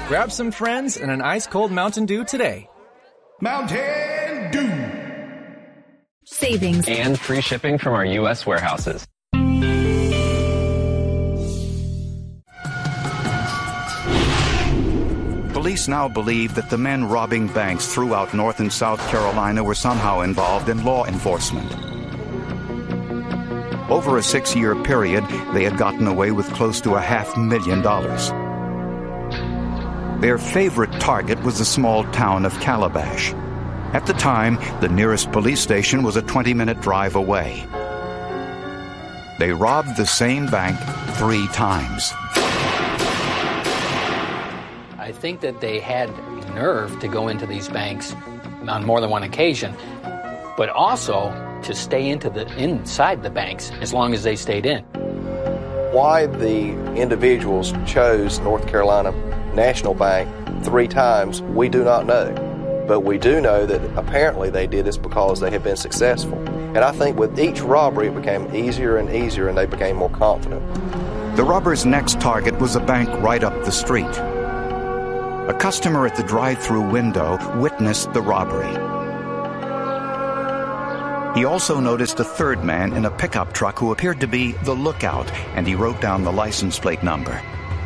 Grab some friends and an ice-cold Mountain Dew today. Mountain Dew. Savings. And free shipping from our U.S. warehouses. Police now believe that the men robbing banks throughout North and South Carolina were somehow involved in law enforcement. Over a 6-year period, they had gotten away with close to $500,000. Their favorite target was the small town of Calabash. At the time, the nearest police station was a 20-minute drive away. They robbed the same bank 3 times. I think that they had nerve to go into these banks on more than one occasion, but also to stay inside the banks as long as they stayed in. Why the individuals chose North Carolina National Bank 3 times, we do not know. But we do know that apparently they did this because they had been successful. And I think with each robbery, it became easier and easier, and they became more confident. The robbers' next target was a bank right up the street. A customer at the drive-through window witnessed the robbery. He also noticed a third man in a pickup truck who appeared to be the lookout, and he wrote down the license plate number.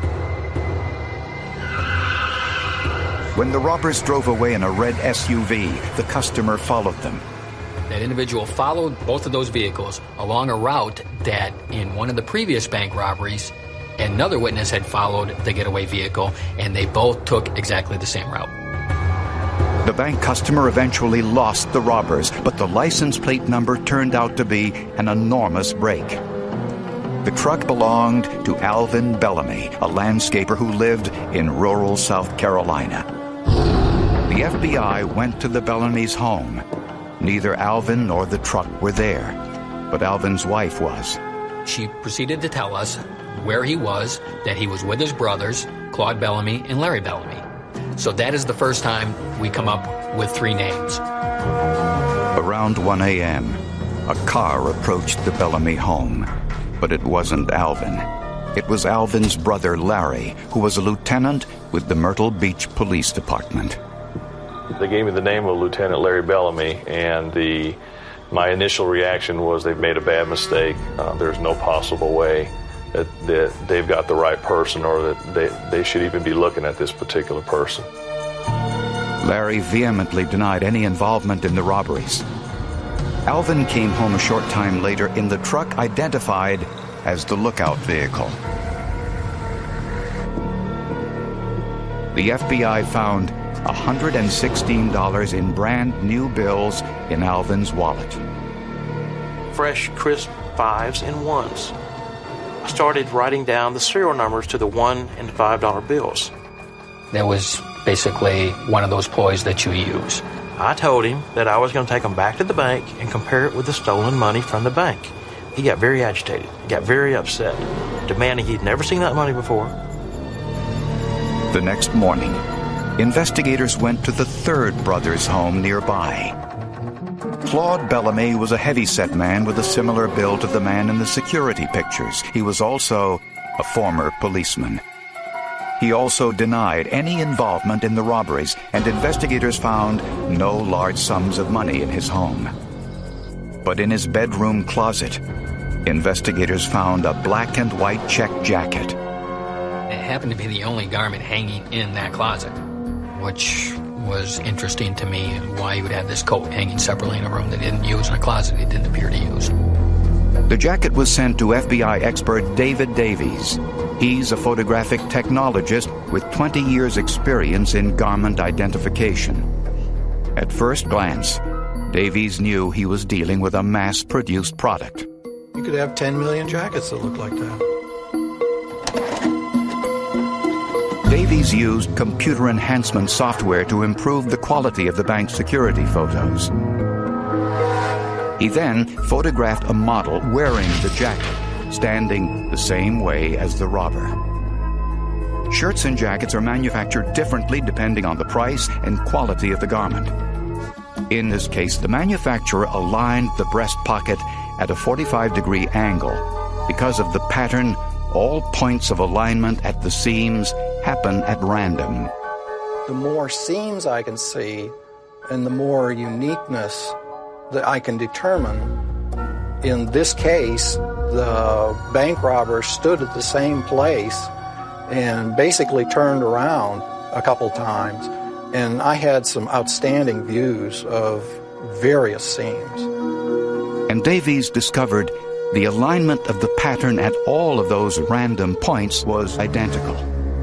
When the robbers drove away in a red SUV, the customer followed them. That individual followed both of those vehicles along a route that in one of the previous bank robberies, another witness had followed the getaway vehicle, and they both took exactly the same route. The bank customer eventually lost the robbers, but the license plate number turned out to be an enormous break. The truck belonged to Alvin Bellamy, a landscaper who lived in rural South Carolina. The FBI went to the Bellamy's home. Neither Alvin nor the truck were there, but Alvin's wife was. She proceeded to tell us where he was, that he was with his brothers, Claude Bellamy and Larry Bellamy. So that is the first time we come up with 3 names. Around 1 a.m., a car approached the Bellamy home, but it wasn't Alvin. It was Alvin's brother, Larry, who was a lieutenant with the Myrtle Beach Police Department. They gave me the name of Lieutenant Larry Bellamy, and my initial reaction was they've made a bad mistake. There's no possible way that they've got the right person, or that they should even be looking at this particular person. Larry vehemently denied any involvement in the robberies. Alvin came home a short time later in the truck identified as the lookout vehicle. The FBI found $116 in brand new bills in Alvin's wallet. Fresh, crisp 5s and 1s. I started writing down the serial numbers to the $1 and $5 bills. That was basically one of those ploys that you use. I told him that I was going to take them back to the bank and compare it with the stolen money from the bank. He got very agitated, got very upset, demanding he'd never seen that money before. The next morning, investigators went to the third brother's home nearby. Claude Bellamy was a heavy-set man with a similar build to the man in the security pictures. He was also a former policeman. He also denied any involvement in the robberies, and investigators found no large sums of money in his home. But in his bedroom closet, investigators found a black and white check jacket. It happened to be the only garment hanging in that closet, which was interesting to me, why you would have this coat hanging separately in a room that he didn't use and a closet he didn't appear to use. The jacket was sent to FBI expert David Davies. He's a photographic technologist with 20 years' experience in garment identification. At first glance, Davies knew he was dealing with a mass-produced product. You could have 10 million jackets that look like that. Davies used computer enhancement software to improve the quality of the bank's security photos. He then photographed a model wearing the jacket, standing the same way as the robber. Shirts and jackets are manufactured differently depending on the price and quality of the garment. In this case, the manufacturer aligned the breast pocket at a 45-degree angle because of the pattern All points of alignment at the seams happen at random. The more seams I can see and the more uniqueness that I can determine. In this case, the bank robber stood at the same place and basically turned around a couple times, and I had some outstanding views of various seams. And Davies discovered the alignment of the pattern at all of those random points was identical.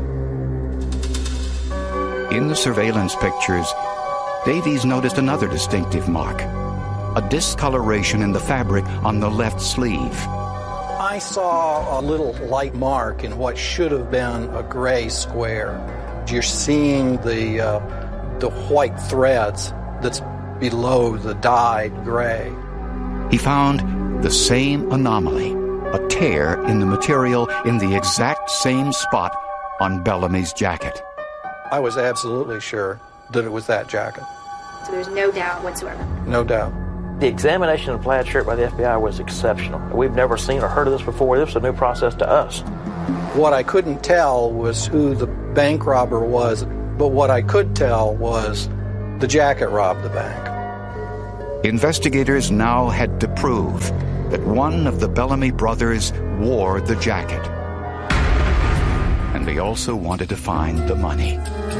In the surveillance pictures, Davies noticed another distinctive mark, a discoloration in the fabric on the left sleeve. I saw a little light mark in what should have been a gray square. You're seeing the white threads that's below the dyed gray. He found the same anomaly, a tear in the material in the exact same spot on Bellamy's jacket. I was absolutely sure that it was that jacket. So there's no doubt whatsoever? No doubt. The examination of the plaid shirt by the FBI was exceptional. We've never seen or heard of this before. This was a new process to us. What I couldn't tell was who the bank robber was, but what I could tell was the jacket robbed the bank. Investigators now had to prove that one of the Bellamy brothers wore the jacket. And they also wanted to find the money.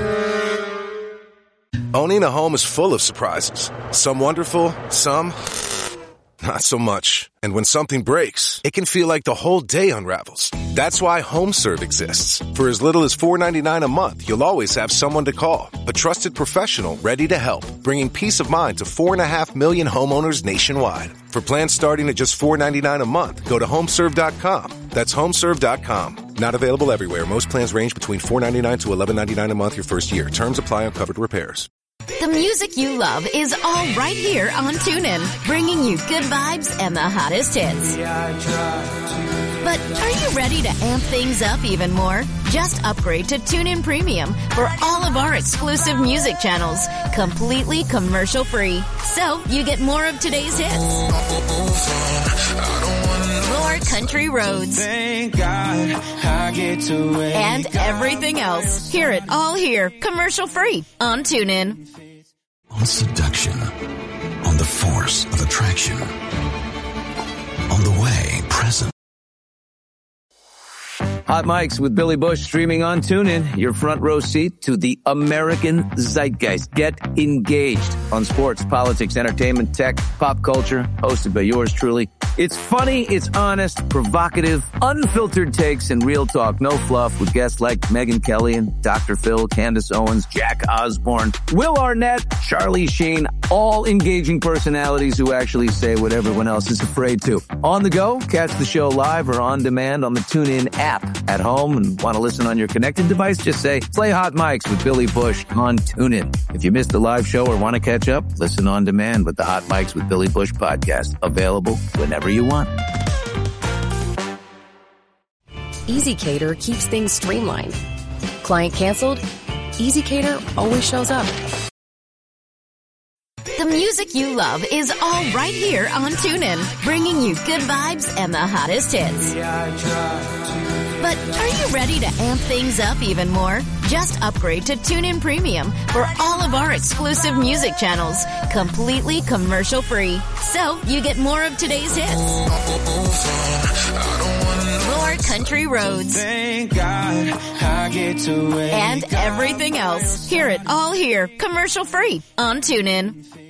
Owning a home is full of surprises. Some wonderful, some not so much. And when something breaks, it can feel like the whole day unravels. That's why HomeServe exists. For as little as $4.99 a month, you'll always have someone to call. A trusted professional ready to help, bringing peace of mind to 4.5 million homeowners nationwide. For plans starting at just $4.99 a month, go to HomeServe.com. That's HomeServe.com. Not available everywhere. Most plans range between $4.99 to $11.99 a month your first year. Terms apply on covered repairs. The music you love is all right here on TuneIn, bringing you good vibes and the hottest hits. But are you ready to amp things up even more? Just upgrade to TuneIn Premium for all of our exclusive music channels, completely commercial-free. So you get more of today's hits, more country roads, and everything else. Hear it all here, commercial-free on TuneIn. On seduction, on the force of attraction, on the way present. Hot Mics with Billy Bush streaming on TuneIn. Your front row seat to the American zeitgeist. Get engaged on sports, politics, entertainment, tech, pop culture. Hosted by yours truly. It's funny, it's honest, provocative, unfiltered takes, and real talk. No fluff with guests like Megyn Kelly and Dr. Phil, Candace Owens, Jack Osborne, Will Arnett, Charlie Sheen. All engaging personalities who actually say what everyone else is afraid to. On the go, catch the show live or on demand on the TuneIn app. At home and want to listen on your connected device, just say, play Hot Mics with Billy Bush on TuneIn. If you missed the live show or want to catch up, listen on demand with the Hot Mics with Billy Bush podcast. Available whenever you want. EasyCater keeps things streamlined. Client canceled? EasyCater always shows up. The music you love is all right here on TuneIn, bringing you good vibes and the hottest hits. But are you ready to amp things up even more? Just upgrade to TuneIn Premium for all of our exclusive music channels, completely commercial-free. So you get more of today's hits, more country roads, and everything else. Hear it all here, commercial-free on TuneIn.